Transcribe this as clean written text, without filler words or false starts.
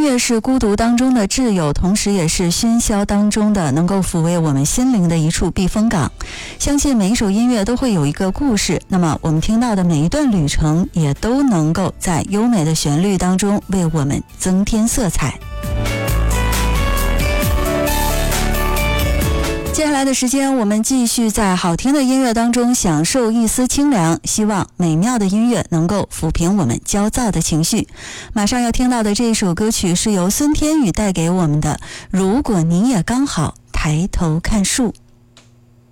乐是孤独当中的挚友，同时也是喧嚣当中的能够抚慰我们心灵的一处避风港。相信每一首音乐都会有一个故事，那么我们听到的每一段旅程也都能够在优美的旋律当中为我们增添色彩。接下来的时间，我们继续在好听的音乐当中享受一丝清凉，希望美妙的音乐能够抚平我们焦躁的情绪。马上要听到的这一首歌曲是由孙天宇带给我们的《如果你也刚好抬头看树》。